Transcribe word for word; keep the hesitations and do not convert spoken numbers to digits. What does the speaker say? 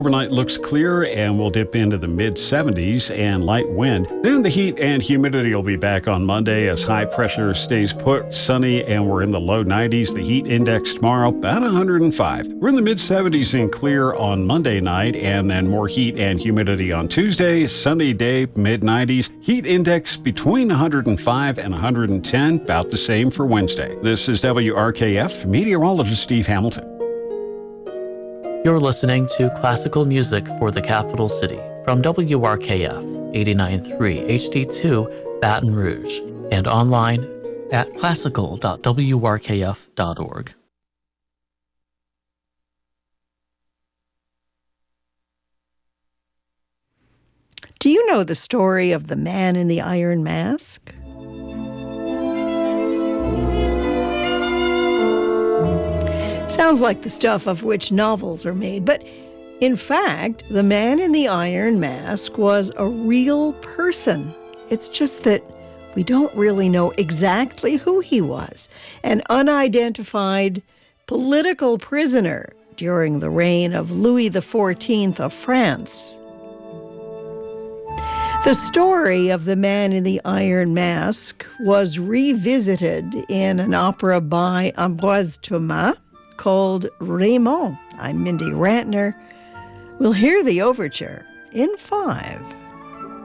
Overnight looks clear and we'll dip into the mid seventies and light wind. Then the heat and humidity will be back on Monday as high pressure stays put, sunny, and we're in the low nineties. The heat index tomorrow, about one hundred five. We're in the mid seventies and clear on Monday night, and then more heat and humidity on Tuesday. Sunny day, mid nineties. Heat index between one hundred five and one hundred ten, about the same for Wednesday. This is W R K F meteorologist Steve Hamilton. You're listening to classical music for the capital city from W R K F eighty-nine point three H D two Baton Rouge and online at classical dot w r k f dot org. Do you know the story of the man in the iron mask? Sounds like the stuff of which novels are made, but in fact, the man in the iron mask was a real person. It's just that we don't really know exactly who he was. An unidentified political prisoner during the reign of Louis the fourteenth of France. The story of the man in the iron mask was revisited in an opera by Ambroise Thomas called Raymond. I'm Mindy Rantner. We'll hear the overture in five.